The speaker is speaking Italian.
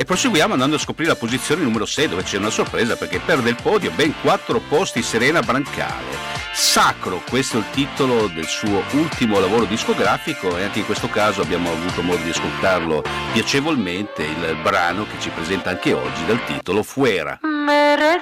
E proseguiamo andando a scoprire la posizione numero 6, dove c'è una sorpresa perché perde il podio, ben 4 posti Serena Brancale. Sacro, questo è il titolo del suo ultimo lavoro discografico e anche in questo caso abbiamo avuto modo di ascoltarlo piacevolmente, il brano che ci presenta anche oggi dal titolo Fuera. Mereces